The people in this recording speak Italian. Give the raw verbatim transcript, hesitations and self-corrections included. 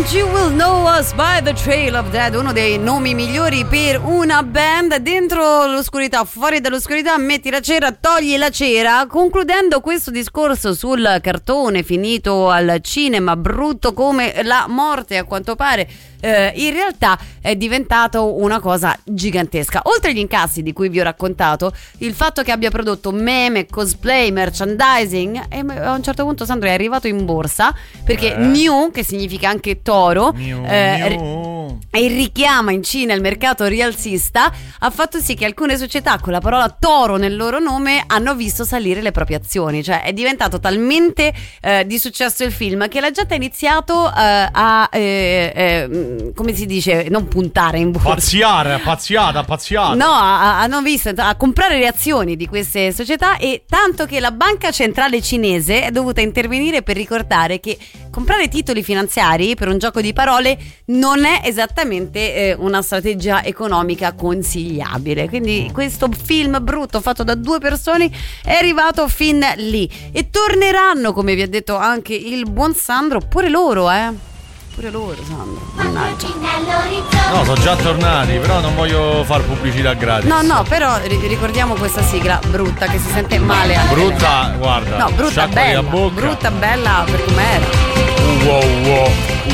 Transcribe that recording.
And You Will Know Us by the Trail of Dead, uno dei nomi migliori per una band. Dentro l'oscurità, fuori dall'oscurità, metti la cera, togli la cera. Concludendo questo discorso sul cartone finito al cinema, brutto come la morte a quanto pare, eh, in realtà è diventato una cosa gigantesca. Oltre agli incassi di cui vi ho raccontato, il fatto che abbia prodotto meme, cosplay, merchandising, e a un certo punto Sandro è arrivato in borsa perché eh. New, che significa anche toro, New, eh, new. e richiama in Cina il mercato rialzista, ha fatto sì che alcune società con la parola toro nel loro nome hanno visto salire le proprie azioni. Cioè è diventato talmente eh, di successo il film che la gente ha iniziato eh, a eh, eh, come si dice, non puntare in borsa, pazziare, pazziata, pazziata. No, a, hanno visto a comprare le azioni di queste società, e tanto che la banca centrale cinese è dovuta intervenire per ricordare che comprare titoli finanziari per un gioco di parole non è esattamente eh, una strategia economica consigliabile. Quindi questo film brutto fatto da due persone è arrivato fin lì, e torneranno, come vi ha detto anche il buon Sandro, pure loro, eh pure loro, Sandro. Mannaggia. No, sono già tornati, però non voglio far pubblicità gratis. No, no, però ricordiamo questa sigla brutta che si sente male anche brutta, lei. guarda. No, brutta bella, la bocca. brutta bella per com'era. Wow, wow.